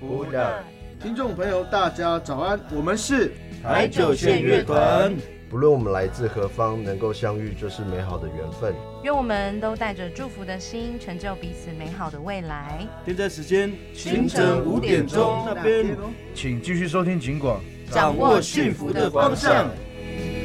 不的。 听众朋友，大家早安，我们是台九线乐团。 不论我们来自何方，能够相遇就是美好的缘分。 愿我们都带着祝福的心，成就彼此美好的未来。 现在时间清晨5点钟那边， 请继续收听警广， 掌握幸福的方向。